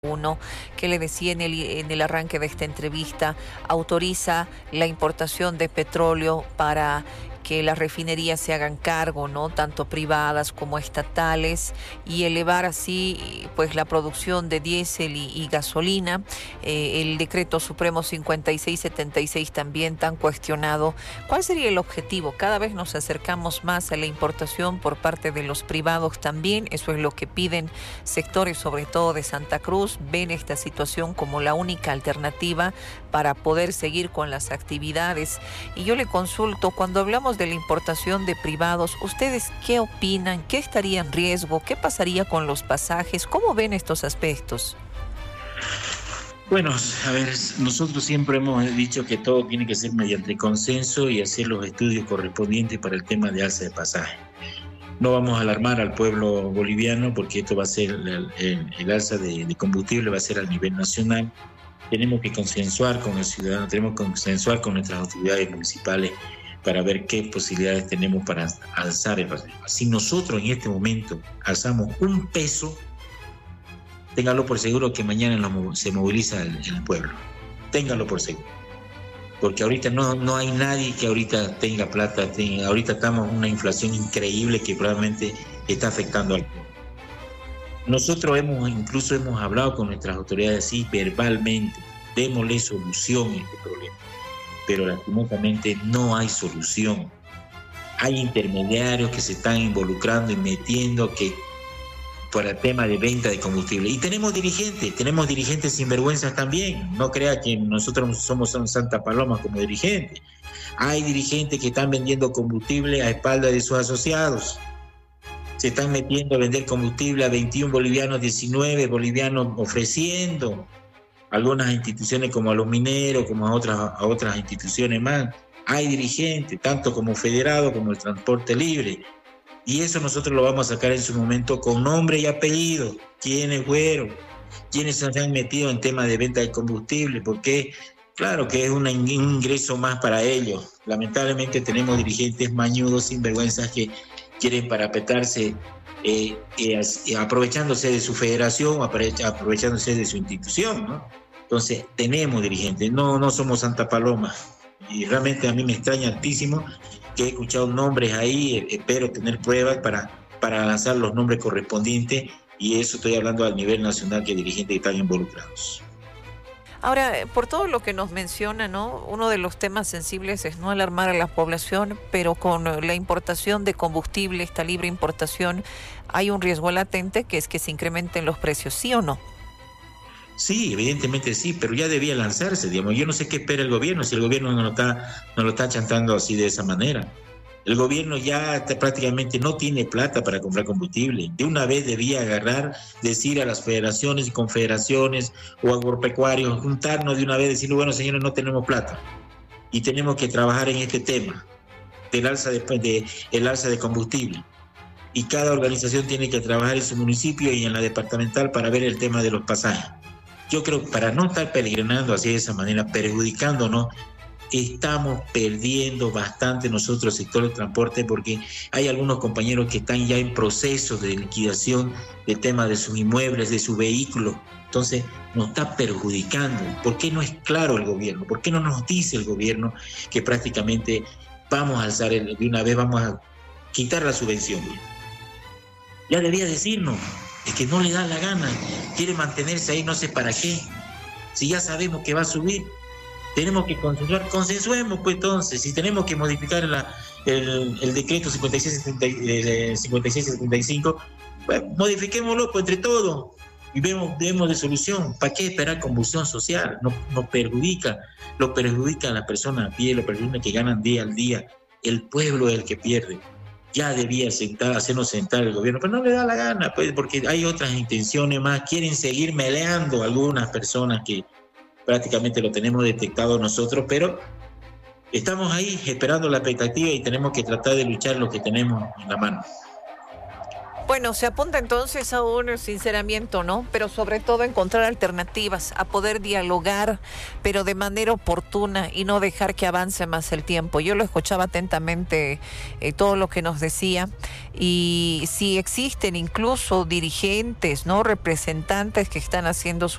Uno, que le decía en el arranque de esta entrevista, autoriza la importación de petróleo para que las refinerías se hagan cargo, ¿no? Tanto privadas como estatales, y elevar así pues la producción de diésel y gasolina. El decreto supremo 5676 también tan cuestionado. ¿Cuál sería el objetivo? Cada vez nos acercamos más a la importación por parte de los privados también. Eso es lo que piden sectores, sobre todo de Santa Cruz. Ven esta situación como la única alternativa para poder seguir con las actividades. Y yo le consulto, cuando hablamos de la importación de privados, ¿ustedes qué opinan? ¿Qué estaría en riesgo? ¿Qué pasaría con los pasajes? ¿Cómo ven estos aspectos? Bueno, a ver, nosotros siempre hemos dicho que todo tiene que ser mediante consenso y hacer los estudios correspondientes para el tema de alza de pasaje. No vamos a alarmar al pueblo boliviano porque esto va a ser, el alza de combustible va a ser a nivel nacional. Tenemos que consensuar con el ciudadano, tenemos que consensuar con nuestras autoridades municipales para ver qué posibilidades tenemos para alzar el pasaje. Si nosotros en este momento alzamos un peso, téngalo por seguro que mañana se moviliza el pueblo. Téngalo por seguro. Porque ahorita no hay nadie que ahorita tenga plata. Ahorita estamos en una inflación increíble que probablemente está afectando al pueblo. Nosotros incluso hemos hablado con nuestras autoridades, sí, verbalmente, démosle solución a este problema. Pero lastimosamente no hay solución. Hay intermediarios que se están involucrando y metiendo para el tema de venta de combustible. Y tenemos dirigentes sinvergüenzas también. No crea que nosotros somos Santa Paloma como dirigentes. Hay dirigentes que están vendiendo combustible a espaldas de sus asociados. Se están metiendo a vender combustible a 21 bolivianos, 19 bolivianos ofreciendo. Algunas instituciones como a los mineros, como a otras instituciones más. Hay dirigentes, tanto como federado como el transporte libre. Y eso nosotros lo vamos a sacar en su momento con nombre y apellido. ¿Quiénes fueron? ¿Quiénes se han metido en temas de venta de combustible? Porque claro que es un ingreso más para ellos. Lamentablemente tenemos dirigentes mañudos, sinvergüenzas que quieren parapetarse aprovechándose de su federación, aprovechándose de su institución, ¿no? Entonces, tenemos dirigentes, no somos Santa Paloma. Y realmente a mí me extraña altísimo que he escuchado nombres ahí, espero tener pruebas para lanzar los nombres correspondientes, y eso estoy hablando al nivel nacional, que dirigentes están involucrados. Ahora, por todo lo que nos menciona, ¿no? Uno de los temas sensibles es no alarmar a la población, pero con la importación de combustible, esta libre importación, hay un riesgo latente que es que se incrementen los precios, ¿sí o no? Sí, evidentemente sí, pero ya debía lanzarse, digamos. Yo no sé qué espera el gobierno, si el gobierno no lo está chantando así de esa manera. El gobierno ya prácticamente no tiene plata para comprar combustible. De una vez debía decir a las federaciones y confederaciones o agropecuarios, juntarnos de una vez, decirle, bueno, señores, no tenemos plata y tenemos que trabajar en este tema del alza de combustible. Y cada organización tiene que trabajar en su municipio y en la departamental para ver el tema de los pasajes. Yo creo que para no estar peregrinando así de esa manera, perjudicándonos, estamos perdiendo bastante nosotros el sector del transporte, porque hay algunos compañeros que están ya en proceso de liquidación del tema de sus inmuebles, de su vehículo. Entonces nos está perjudicando. ¿Por qué no es claro el gobierno? ¿Por qué no nos dice el gobierno que prácticamente vamos a alzar de una vez, vamos a quitar la subvención? Ya debía decirnos. Es que no le da la gana, quiere mantenerse ahí, no sé para qué. Si ya sabemos que va a subir, tenemos que consensuemos pues entonces. Si tenemos que modificar el decreto 5675, pues modifiquémoslo pues entre todos y vemos de solución. ¿Para qué esperar combustión social? Nos perjudica, lo perjudica a las personas a pie, lo perjudica que ganan día al día. El pueblo es el que pierde. Ya debía hacernos sentar el gobierno, pero no le da la gana, pues, porque hay otras intenciones más. Quieren seguir meleando algunas personas que prácticamente lo tenemos detectado nosotros, pero estamos ahí esperando la expectativa y tenemos que tratar de luchar lo que tenemos en la mano. Bueno, se apunta entonces a un sinceramiento, ¿no? Pero sobre todo encontrar alternativas, a poder dialogar, pero de manera oportuna y no dejar que avance más el tiempo. Yo lo escuchaba atentamente todo lo que nos decía, y si existen incluso dirigentes, ¿no? Representantes que están haciendo su